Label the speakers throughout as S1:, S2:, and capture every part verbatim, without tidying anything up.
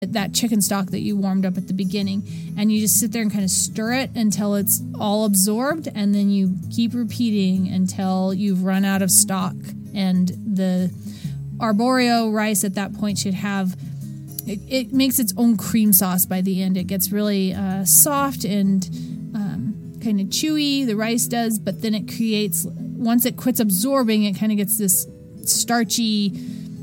S1: that chicken stock that you warmed up at the beginning, and you just sit there and kind of stir it until it's all absorbed, and then you keep repeating until you've run out of stock. And the arborio rice at that point should have, it, it makes its own cream sauce by the end. It gets really uh, soft and um, kind of chewy, the rice does, but then it creates, once it quits absorbing, it kind of gets this starchy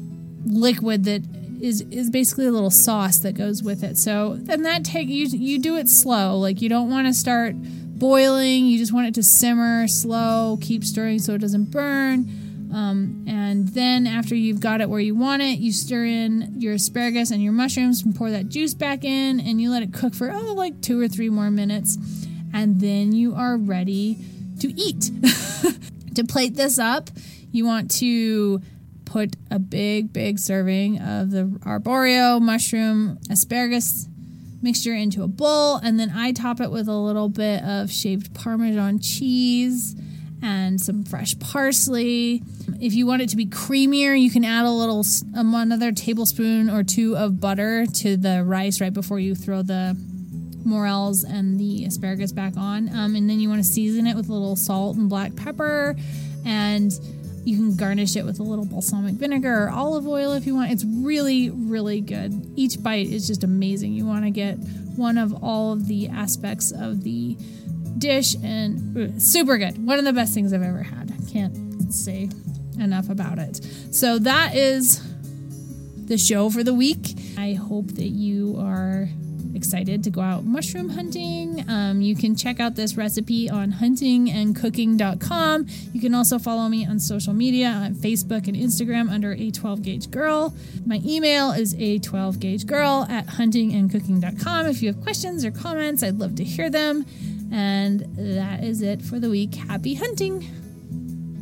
S1: liquid that is is basically a little sauce that goes with it. So then that take you you do it slow. Like, you don't want to start boiling. You just want it to simmer slow. Keep stirring so it doesn't burn. Um, and then after you've got it where you want it, you stir in your asparagus and your mushrooms and pour that juice back in, and you let it cook for oh like two or three more minutes, and then you are ready to eat. To plate this up, you want to put a big, big serving of the arborio, mushroom, asparagus mixture into a bowl, and then I top it with a little bit of shaved Parmesan cheese and some fresh parsley. If you want it to be creamier, you can add a little, um, another tablespoon or two of butter to the rice right before you throw the morels and the asparagus back on. Um, and then you want to season it with a little salt and black pepper, and you can garnish it with a little balsamic vinegar or olive oil if you want. It's really, really good. Each bite is just amazing. You want to get one of all of the aspects of the dish, and ugh, super good. One of the best things I've ever had. I can't say enough about it. So that is the show for the week. I hope that you are excited to go out mushroom hunting. Um, you can check out this recipe on hunting and cooking dot com. You can also follow me on social media on Facebook and Instagram under A twelve Gauge Girl. My email is A twelve Gauge Girl at hunting and cooking dot com. If you have questions or comments, I'd love to hear them. And that is it for the week. Happy hunting!